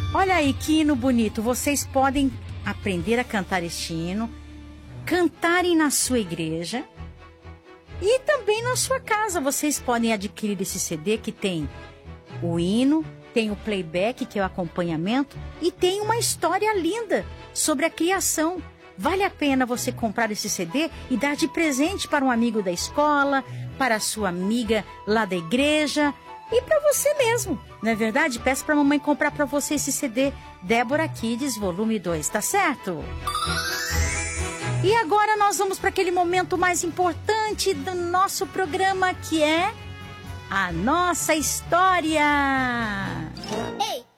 Olha aí que hino bonito. Vocês podem aprender a cantar este hino, cantarem na sua igreja e também na sua casa. Vocês podem adquirir esse CD que tem o hino, tem o playback, que é o acompanhamento, e tem uma história linda sobre a criação. Vale a pena você comprar esse CD e dar de presente para um amigo da escola, para a sua amiga lá da igreja e para você mesmo. Não é verdade? Peça para a mamãe comprar para você esse CD Débora Kids Volume 2, tá certo? E agora nós vamos para aquele momento mais importante do nosso programa, que é a nossa história. Ei,